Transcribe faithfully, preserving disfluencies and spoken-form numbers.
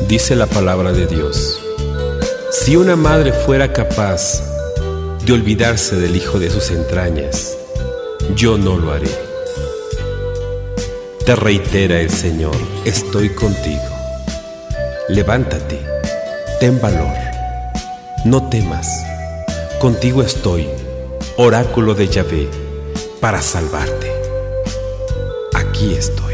Dice la palabra de Dios: si una madre fuera capaz de olvidarse del hijo de sus entrañas, yo no lo haré. Te reitera el Señor: estoy contigo. Levántate, ten valor, no temas, contigo estoy, oráculo de Yahvé, para salvarte. Aquí estoy.